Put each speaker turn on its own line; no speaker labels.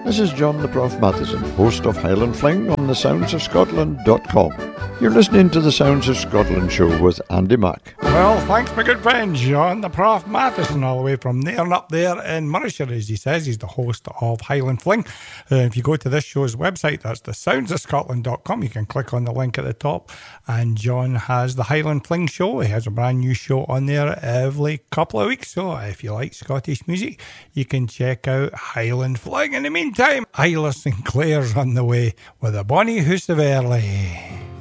This is John the Prof Matheson, host of Highland Fling on the soundsofscotland.com. You're listening to the Sounds of Scotland show with Andy Mack.
Well, thanks, my good friend, John the Prof Matheson, all the way from there and up there in Morrisshire, as he says. He's the host of Highland Fling. If you go to this show's website, that's the soundsofscotland.com, you can click on the link at the top, and John has the Highland Fling show. He has a brand new show on there every couple of weeks, so if you like Scottish music, you can check out Highland Fling. In the meantime, Isla Sinclair's on the way with a bonny hoose of early.